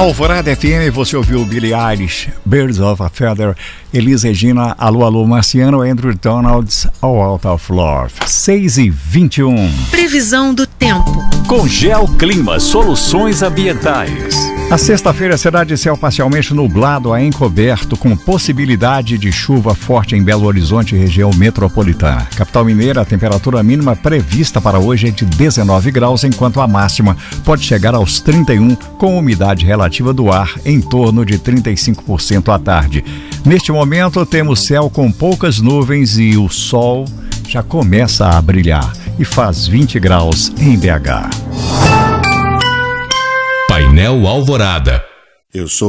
Alvorada FM, você ouviu Billie Eilish, Birds of a Feather, Elis Regina, Alô Alô Marciano, Andrew Donalds, All Out of Love. 6h21. Previsão do tempo. Com Geoclima Soluções Ambientais. A sexta-feira será de céu parcialmente nublado a encoberto, com possibilidade de chuva forte em Belo Horizonte e região metropolitana. Capital Mineira, a temperatura mínima prevista para hoje é de 19 graus, enquanto a máxima pode chegar aos 31, com umidade relativa do ar em torno de 35% à tarde. Neste momento, temos céu com poucas nuvens e o sol já começa a brilhar e faz 20 graus em BH. Painel Alvorada. Eu sou